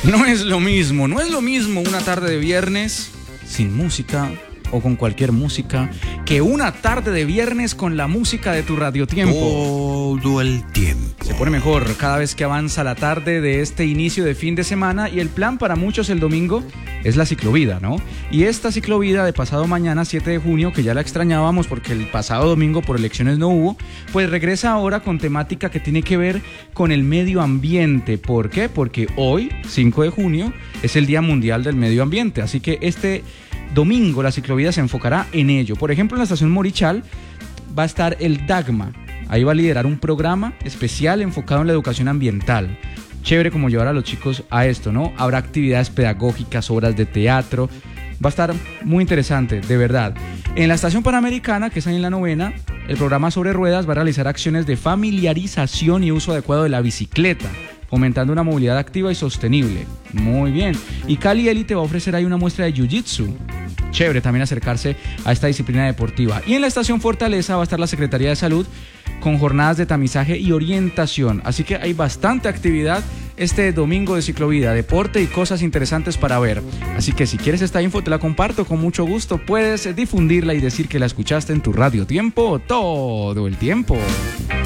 No es lo mismo, no es lo mismo una tarde de viernes sin música o con cualquier música que una tarde de viernes con la música de tu radiotiempo. Todo el tiempo. Se pone mejor cada vez que avanza la tarde de este inicio de fin de semana y el plan para muchos el domingo es la ciclovida, ¿no? Y esta ciclovida de pasado mañana, 7 de junio, que ya la extrañábamos porque el pasado domingo por elecciones no hubo, pues regresa ahora con temática que tiene que ver con el medio ambiente. ¿Por qué? Porque hoy, 5 de junio, es el Día Mundial del Medio Ambiente, así que este domingo la ciclovida se enfocará en ello. Por ejemplo, en la estación Morichal va a estar el DAGMA. Ahí va a liderar un programa especial enfocado en la educación ambiental. Chévere como llevar a los chicos a esto, ¿no? Habrá actividades pedagógicas, obras de teatro. Va a estar muy interesante, de verdad. En la estación Panamericana, que es ahí en la 9ª, el programa Sobre Ruedas va a realizar acciones de familiarización y uso adecuado de la bicicleta, fomentando una movilidad activa y sostenible. Muy bien. Y Cali Elite va a ofrecer ahí una muestra de Jiu-Jitsu. Chévere también acercarse a esta disciplina deportiva. Y en la estación Fortaleza va a estar la Secretaría de Salud con jornadas de tamizaje y orientación. Así que hay bastante actividad este domingo de ciclovida, deporte y cosas interesantes para ver. Así que si quieres esta info te la comparto con mucho gusto. Puedes difundirla y decir que la escuchaste en tu Radio Tiempo todo el tiempo.